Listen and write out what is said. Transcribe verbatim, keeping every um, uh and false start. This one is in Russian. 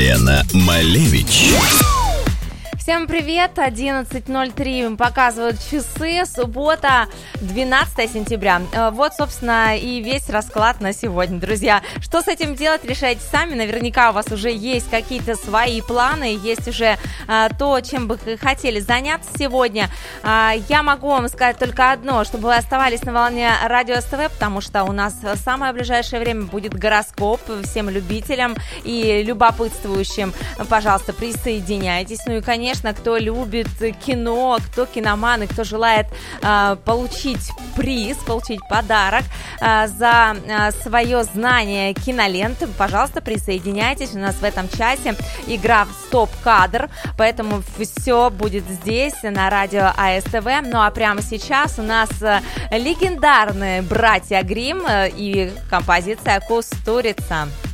Лена Малевич. Всем привет, одиннадцать ноль три показывают часы, суббота, двенадцатое сентября. Вот, собственно, и весь расклад на сегодня, друзья. Что с этим делать, решайте сами. Наверняка у вас уже есть какие-то свои планы, есть уже а, то, чем бы хотели заняться сегодня. А, я могу вам сказать только одно, чтобы вы оставались на волне Радио СТВ, потому что у нас в самое ближайшее время будет гороскоп всем любителям и любопытствующим. Пожалуйста, присоединяйтесь. Ну и, конечно, кто любит кино, кто киноман и кто желает э, получить приз, получить подарок э, за э, свое знание киноленты, пожалуйста, присоединяйтесь. У нас в этом часе игра в стоп-кадр, поэтому все будет здесь на радио АСТВ. Ну а прямо сейчас у нас э, легендарные братья Гримм э, и композиция «Кустурица».